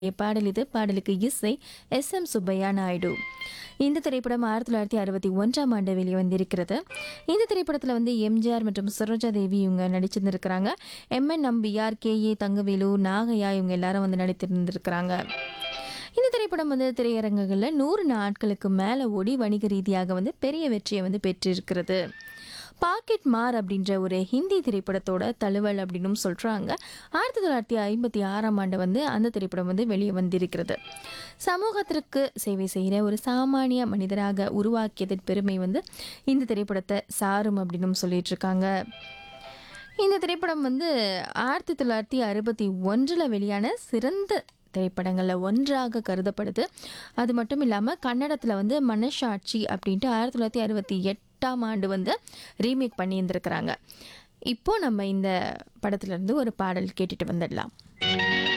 பாடல் இது. பாடலுக்கு இசை எஸ்.எம். சுப்பையா நாயுடு. இந்த திரைப்படம் 1961ஆம் ஆண்டு வெளிவந்திருக்கிறது. இந்த திரைப்படத்தில் வந்து எம்ஜிஆர் மற்றும் சரோஜா தேவி இவங்க நடிச்சிருந்திருக்கிறாங்க. எம்.என். நம்பியார், கே.ஏ. தங்கவேலு, நாகையா இவங்க எல்லாரும் வந்து நடித்திருந்திருக்கிறாங்க. இந்த திரைப்படம் வந்து திரையரங்குகளில் 100 நாட்களுக்கு மேலே ஓடி வணிக ரீதியாக வந்து பெரிய வெற்றியை வந்து பெற்றிருக்கிறது. பாக்கெட் மார் அப்படின்ற ஒரு ஹிந்தி திரைப்படத்தோட தழுவல் அப்படின்னு சொல்கிறாங்க. 1956ஆம் ஆண்டு வந்து அந்த திரைப்படம் வந்து வெளியே வந்திருக்கிறது. சமூகத்திற்கு சேவை செய்கிற ஒரு சாமானிய மனிதராக உருவாக்கியதன் பெருமை வந்து இந்த திரைப்படத்தை சாரும் அப்படின்னு சொல்லிட்டு இருக்காங்க. இந்த திரைப்படம் வந்து 1961 வெளியான சிறந்த திரைப்படங்களில் ஒன்றாக கருதப்படுது. அது மட்டும் இல்லாமல் கன்னடத்தில் வந்து மனசாட்சி அப்படின்ட்டு 1968ஆம் ஆண்டு வந்து ரீமேக் பண்ணியிருந்திருக்கிறாங்க. இப்போ நம்ம இந்த படத்துலேருந்து ஒரு பாடல் கேட்டுட்டு வந்துடலாம்.